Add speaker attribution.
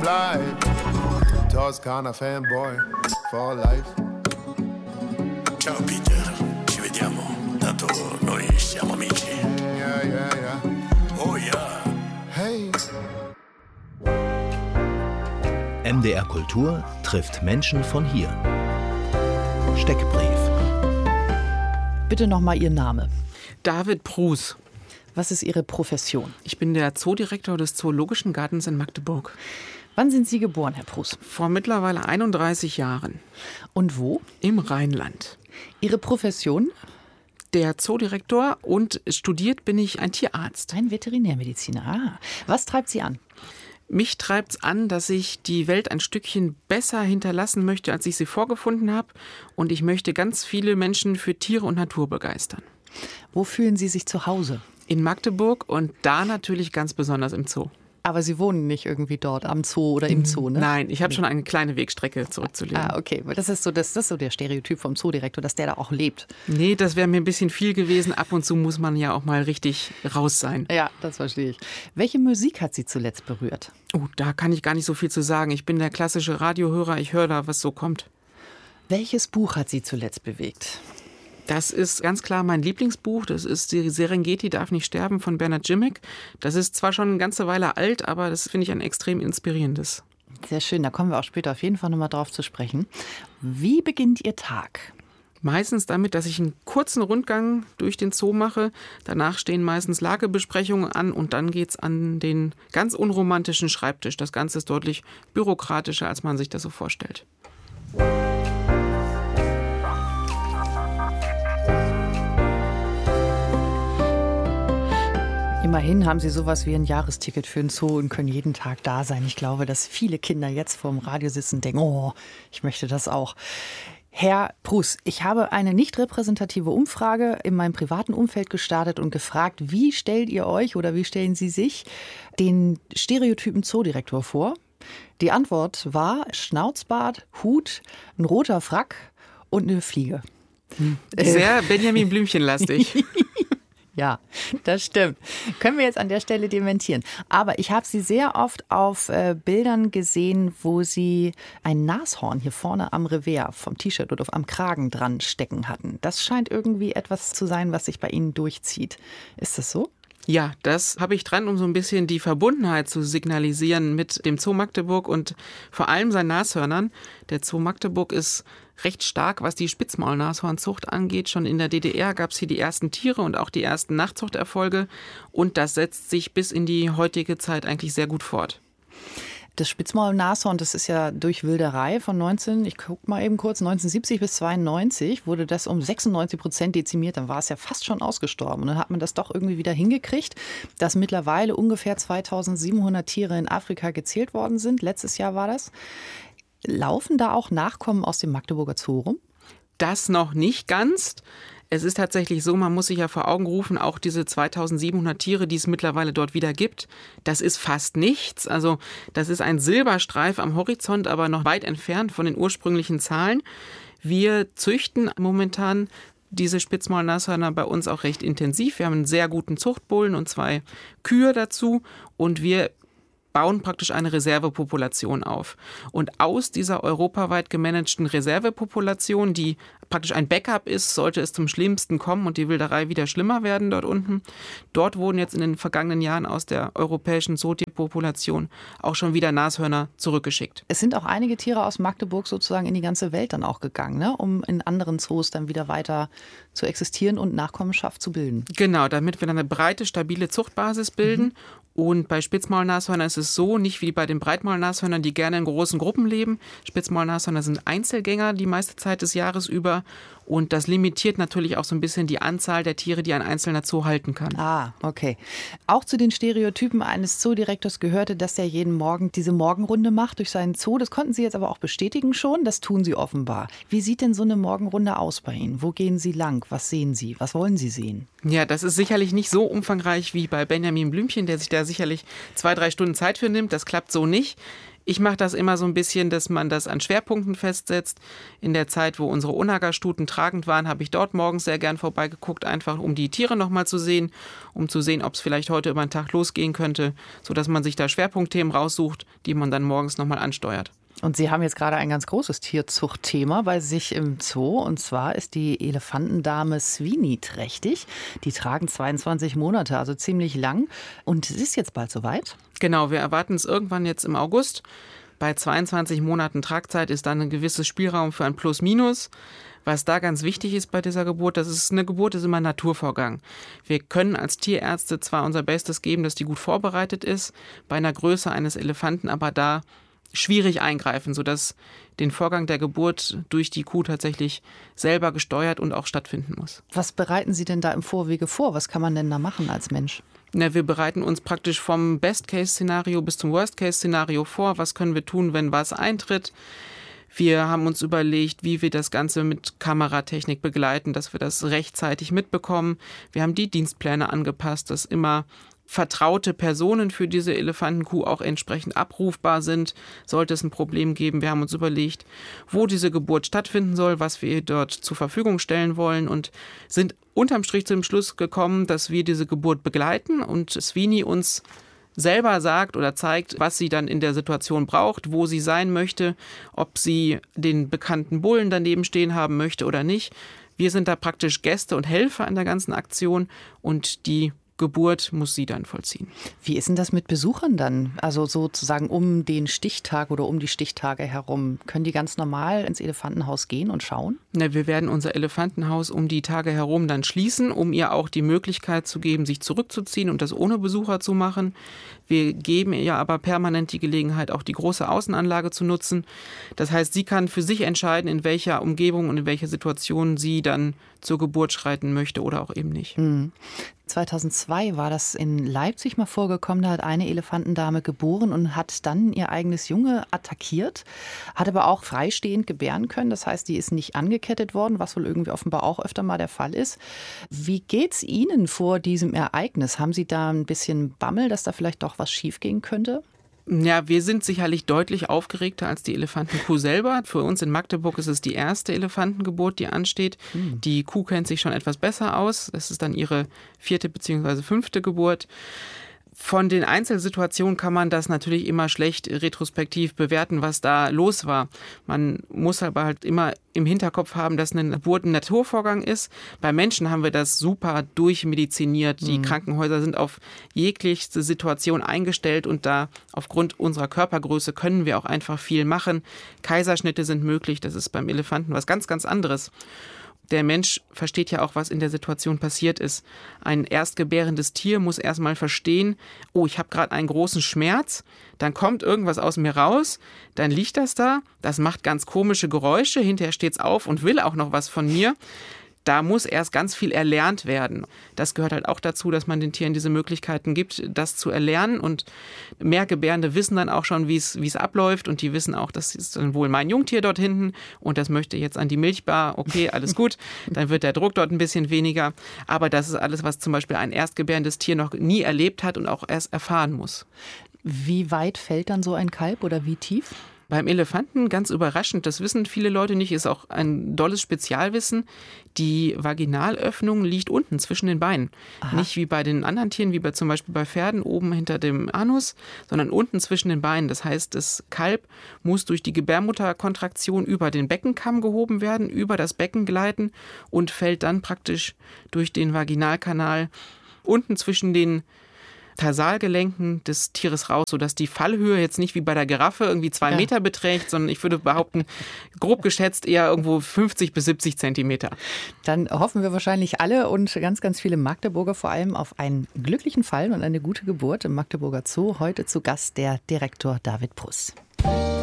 Speaker 1: life. Toscana fanboy for life.
Speaker 2: Ciao Peter, ci vediamo, tanto noi siamo amici.
Speaker 1: Yeah, yeah, yeah.
Speaker 2: Oh ja.
Speaker 1: Hey.
Speaker 3: MDR Kultur trifft Menschen von hier. Steckbrief.
Speaker 4: Bitte nochmal Ihr Name.
Speaker 5: David Prus.
Speaker 4: Was ist Ihre Profession?
Speaker 5: Ich bin der Zoodirektor des Zoologischen Gartens in Magdeburg.
Speaker 4: Wann sind Sie geboren, Herr Prus?
Speaker 5: Vor mittlerweile 31 Jahren.
Speaker 4: Und wo?
Speaker 5: Im Rheinland.
Speaker 4: Ihre Profession?
Speaker 5: Der Zoodirektor, und studiert bin ich ein Tierarzt.
Speaker 4: Ein Veterinärmediziner. Ah. Was treibt Sie an?
Speaker 5: Mich treibt es an, dass ich die Welt ein Stückchen besser hinterlassen möchte, als ich sie vorgefunden habe. Und ich möchte ganz viele Menschen für Tiere und Natur begeistern.
Speaker 4: Wo fühlen Sie sich zu Hause?
Speaker 5: In Magdeburg und da natürlich ganz besonders im Zoo.
Speaker 4: Aber Sie wohnen nicht irgendwie dort am Zoo oder im Zoo, ne?
Speaker 5: Nein, ich habe schon eine kleine Wegstrecke zurückzulegen.
Speaker 4: Ah, okay. Das ist so der Stereotyp vom Zoodirektor, dass der da auch lebt.
Speaker 5: Nee, das wäre mir ein bisschen viel gewesen. Ab und zu muss man ja auch mal richtig raus sein.
Speaker 4: Ja, das verstehe ich. Welche Musik hat Sie zuletzt berührt?
Speaker 5: Oh, da kann ich gar nicht so viel zu sagen. Ich bin der klassische Radiohörer. Ich höre da, was so kommt.
Speaker 4: Welches Buch hat Sie zuletzt bewegt?
Speaker 5: Das ist ganz klar mein Lieblingsbuch. Das ist die Serengeti darf nicht sterben von Bernard Jimmick. Das ist zwar schon eine ganze Weile alt, aber das finde ich ein extrem inspirierendes.
Speaker 4: Sehr schön, da kommen wir auch später auf jeden Fall nochmal drauf zu sprechen. Wie beginnt Ihr Tag?
Speaker 5: Meistens damit, dass ich einen kurzen Rundgang durch den Zoo mache. Danach stehen meistens Lagebesprechungen an und dann geht's an den ganz unromantischen Schreibtisch. Das Ganze ist deutlich bürokratischer, als man sich das so vorstellt.
Speaker 4: Immerhin haben Sie sowas wie ein Jahresticket für den Zoo und können jeden Tag da sein. Ich glaube, dass viele Kinder jetzt vorm Radio sitzen und denken, oh, ich möchte das auch. Herr Prus, ich habe eine nicht repräsentative Umfrage in meinem privaten Umfeld gestartet und gefragt, wie stellt ihr euch oder wie stellen Sie sich den Stereotypen Zoodirektor vor? Die Antwort war Schnauzbart, Hut, ein roter Frack und eine Fliege.
Speaker 5: Sehr Benjamin Blümchen-lastig.
Speaker 4: Ja, das stimmt. Können wir jetzt an der Stelle dementieren. Aber ich habe Sie sehr oft auf Bildern gesehen, wo Sie ein Nashorn hier vorne am Revers vom T-Shirt oder am Kragen dran stecken hatten. Das scheint irgendwie etwas zu sein, was sich bei Ihnen durchzieht. Ist das so?
Speaker 5: Ja, das habe ich dran, um so ein bisschen die Verbundenheit zu signalisieren mit dem Zoo Magdeburg und vor allem seinen Nashörnern. Der Zoo Magdeburg ist recht stark, was die Spitzmaulnashornzucht angeht. Schon in der DDR gab es hier die ersten Tiere und auch die ersten Nachzuchterfolge. Und das setzt sich bis in die heutige Zeit eigentlich sehr gut fort.
Speaker 4: Das Spitzmaulnashorn, das ist ja durch Wilderei von 1970 bis 92 wurde das um 96% dezimiert. Dann war es ja fast schon ausgestorben. Und dann hat man das doch irgendwie wieder hingekriegt, dass mittlerweile ungefähr 2700 Tiere in Afrika gezählt worden sind. Letztes Jahr war das. Laufen da auch Nachkommen aus dem Magdeburger Zoo rum?
Speaker 5: Das noch nicht ganz. Es ist tatsächlich so, man muss sich ja vor Augen rufen, auch diese 2700 Tiere, die es mittlerweile dort wieder gibt, das ist fast nichts. Also das ist ein Silberstreif am Horizont, aber noch weit entfernt von den ursprünglichen Zahlen. Wir züchten momentan diese Spitzmaulnashörner bei uns auch recht intensiv. Wir haben einen sehr guten Zuchtbullen und 2 Kühe dazu und wir bauen praktisch eine Reservepopulation auf. Und aus dieser europaweit gemanagten Reservepopulation, die praktisch ein Backup ist, sollte es zum Schlimmsten kommen und die Wilderei wieder schlimmer werden dort unten. Dort wurden jetzt in den vergangenen Jahren aus der europäischen Zootierpopulation auch schon wieder Nashörner zurückgeschickt.
Speaker 4: Es sind auch einige Tiere aus Magdeburg sozusagen in die ganze Welt dann auch gegangen, ne? Um in anderen Zoos dann wieder weiter zu existieren und Nachkommenschaft zu bilden.
Speaker 5: Genau, damit wir dann eine breite, stabile Zuchtbasis bilden. Und bei Spitzmaulnashörnern ist es so, nicht wie bei den Breitmaulnashörnern, die gerne in großen Gruppen leben. Spitzmaulnashörner sind Einzelgänger die meiste Zeit des Jahres über. Und das limitiert natürlich auch so ein bisschen die Anzahl der Tiere, die ein einzelner Zoo halten kann.
Speaker 4: Ah, okay. Auch zu den Stereotypen eines Zoodirektors gehörte, dass er jeden Morgen diese Morgenrunde macht durch seinen Zoo. Das konnten Sie jetzt aber auch bestätigen schon. Das tun Sie offenbar. Wie sieht denn so eine Morgenrunde aus bei Ihnen? Wo gehen Sie lang? Was sehen Sie? Was wollen Sie sehen?
Speaker 5: Ja, das ist sicherlich nicht so umfangreich wie bei Benjamin Blümchen, der sich da sicherlich 2-3 Stunden Zeit für nimmt. Das klappt so nicht. Ich mache das immer so ein bisschen, dass man das an Schwerpunkten festsetzt. In der Zeit, wo unsere Unagastuten tragend waren, habe ich dort morgens sehr gern vorbeigeguckt, einfach um die Tiere nochmal zu sehen, um zu sehen, ob es vielleicht heute über den Tag losgehen könnte, sodass man sich da Schwerpunktthemen raussucht, die man dann morgens nochmal ansteuert.
Speaker 4: Und Sie haben jetzt gerade ein ganz großes Tierzuchtthema bei sich im Zoo. Und zwar ist die Elefantendame Sweeney trächtig. Die tragen 22 Monate, also ziemlich lang. Und es ist jetzt bald soweit?
Speaker 5: Genau, wir erwarten es irgendwann jetzt im August. Bei 22 Monaten Tragzeit ist dann ein gewisses Spielraum für ein Plus-Minus. Was da ganz wichtig ist bei dieser Geburt, eine Geburt ist immer ein Naturvorgang. Wir können als Tierärzte zwar unser Bestes geben, dass die gut vorbereitet ist, bei einer Größe eines Elefanten aber da schwierig eingreifen, sodass den Vorgang der Geburt durch die Kuh tatsächlich selber gesteuert und auch stattfinden muss.
Speaker 4: Was bereiten Sie denn da im Vorwege vor? Was kann man denn da machen als Mensch?
Speaker 5: Wir bereiten uns praktisch vom Best-Case-Szenario bis zum Worst-Case-Szenario vor. Was können wir tun, wenn was eintritt? Wir haben uns überlegt, wie wir das Ganze mit Kameratechnik begleiten, dass wir das rechtzeitig mitbekommen. Wir haben die Dienstpläne angepasst, dass immer vertraute Personen für diese Elefantenkuh auch entsprechend abrufbar sind, sollte es ein Problem geben. Wir haben uns überlegt, wo diese Geburt stattfinden soll, was wir ihr dort zur Verfügung stellen wollen und sind unterm Strich zum Schluss gekommen, dass wir diese Geburt begleiten und Sweeney uns selber sagt oder zeigt, was sie dann in der Situation braucht, wo sie sein möchte, ob sie den bekannten Bullen daneben stehen haben möchte oder nicht. Wir sind da praktisch Gäste und Helfer in der ganzen Aktion und die Geburt muss sie dann vollziehen.
Speaker 4: Wie ist denn das mit Besuchern dann? Also sozusagen um den Stichtag oder um die Stichtage herum. Können die ganz normal ins Elefantenhaus gehen und schauen?
Speaker 5: Wir werden unser Elefantenhaus um die Tage herum dann schließen, um ihr auch die Möglichkeit zu geben, sich zurückzuziehen und das ohne Besucher zu machen. Wir geben ihr aber permanent die Gelegenheit, auch die große Außenanlage zu nutzen. Das heißt, sie kann für sich entscheiden, in welcher Umgebung und in welcher Situation sie dann zur Geburt schreiten möchte oder auch eben nicht.
Speaker 4: 2002 war das in Leipzig mal vorgekommen. Da hat eine Elefantendame geboren und hat dann ihr eigenes Junge attackiert, hat aber auch freistehend gebären können. Das heißt, die ist nicht angekettet worden, was wohl irgendwie offenbar auch öfter mal der Fall ist. Wie geht's Ihnen vor diesem Ereignis? Haben Sie da ein bisschen Bammel, dass da vielleicht doch was schiefgehen könnte?
Speaker 5: Ja, wir sind sicherlich deutlich aufgeregter als die Elefantenkuh selber. Für uns in Magdeburg ist es die erste Elefantengeburt, die ansteht. Die Kuh kennt sich schon etwas besser aus. Das ist dann ihre 4. bzw. 5. Geburt. Von den Einzelsituationen kann man das natürlich immer schlecht retrospektiv bewerten, was da los war. Man muss aber halt immer im Hinterkopf haben, dass eine Geburt ein Naturvorgang ist. Bei Menschen haben wir das super durchmediziniert. Die Krankenhäuser sind auf jeglichste Situation eingestellt und da aufgrund unserer Körpergröße können wir auch einfach viel machen. Kaiserschnitte sind möglich. Das ist beim Elefanten was ganz, ganz anderes. Der Mensch versteht ja auch, was in der Situation passiert ist. Ein erstgebärendes Tier muss erstmal verstehen, oh, ich habe gerade einen großen Schmerz, dann kommt irgendwas aus mir raus, dann liegt das da, das macht ganz komische Geräusche, hinterher steht es auf und will auch noch was von mir. Da muss erst ganz viel erlernt werden. Das gehört halt auch dazu, dass man den Tieren diese Möglichkeiten gibt, das zu erlernen. Und Mehrgebärende wissen dann auch schon, wie es abläuft. Und die wissen auch, das ist dann wohl mein Jungtier dort hinten. Und das möchte jetzt an die Milchbar. Okay, alles gut. Dann wird der Druck dort ein bisschen weniger. Aber das ist alles, was zum Beispiel ein erstgebärendes Tier noch nie erlebt hat und auch erst erfahren muss.
Speaker 4: Wie weit fällt dann so ein Kalb oder wie tief?
Speaker 5: Beim Elefanten, ganz überraschend, das wissen viele Leute nicht, ist auch ein dolles Spezialwissen. Die Vaginalöffnung liegt unten zwischen den Beinen. Aha. Nicht wie bei den anderen Tieren, wie zum Beispiel bei Pferden, oben hinter dem Anus, sondern unten zwischen den Beinen. Das heißt, das Kalb muss durch die Gebärmutterkontraktion über den Beckenkamm gehoben werden, über das Becken gleiten und fällt dann praktisch durch den Vaginalkanal unten zwischen den Tarsalgelenken des Tieres raus, sodass die Fallhöhe jetzt nicht wie bei der Giraffe irgendwie 2 Meter beträgt, sondern ich würde behaupten, grob geschätzt eher irgendwo 50 bis 70 Zentimeter.
Speaker 4: Dann hoffen wir wahrscheinlich alle und ganz, ganz viele Magdeburger vor allem auf einen glücklichen Fall und eine gute Geburt im Magdeburger Zoo. Heute zu Gast der Direktor David Pruss.